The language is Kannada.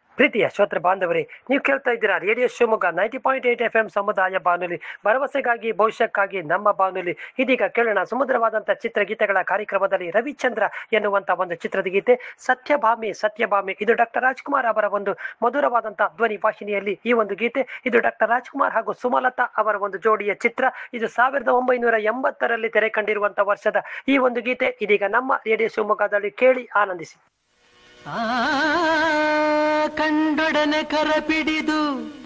ಪ್ರೀತಿಯ ಶ್ರೋತೃ ಬಾಂಧವರೇ, ನೀವು ಕೇಳ್ತಾ ಇದ್ದೀರಾ ರೇಡಿಯೋ ಶಿವಮೊಗ್ಗ 90.8 FM ಸಮುದಾಯ ಬಾನುಲಿ, ಭರವಸೆಗಾಗಿ ಭವಿಷ್ಯಕ್ಕಾಗಿ ನಮ್ಮ ಬಾನುಲಿ. ಇದೀಗ ಕೇಳೋಣ ಸುಮಧುರವಾದಂತಹ ಚಿತ್ರಗೀತೆಗಳ ಕಾರ್ಯಕ್ರಮದಲ್ಲಿ ರವಿಚಂದ್ರ ಎನ್ನುವಂತ ಒಂದು ಚಿತ್ರದ ಗೀತೆ ಸತ್ಯಭಾಮಿ ಸತ್ಯಭಾಮಿ. ಇದು ಡಾಕ್ಟರ್ ರಾಜ್ಕುಮಾರ್ ಅವರ ಒಂದು ಮಧುರವಾದಂತಹ ಧ್ವನಿ ವಾಹಿನಿಯಲ್ಲಿ ಈ ಒಂದು ಗೀತೆ. ಇದು ಡಾಕ್ಟರ್ ರಾಜ್ಕುಮಾರ್ ಹಾಗೂ ಸುಮಲತಾ ಅವರ ಒಂದು ಜೋಡಿಯ ಚಿತ್ರ. ಇದು 1980ರಲ್ಲಿ ತೆರೆ ಕಂಡಿರುವಂತಹ ವರ್ಷದ ಈ ಒಂದು ಗೀತೆ ಇದೀಗ ನಮ್ಮ ರೇಡಿಯೋ ಶಿವಮೊಗ್ಗದಲ್ಲಿ ಕೇಳಿ ಆನಂದಿಸಿ. ಕಂಡೊಡನೆ ಕರ ಪಿಡಿದು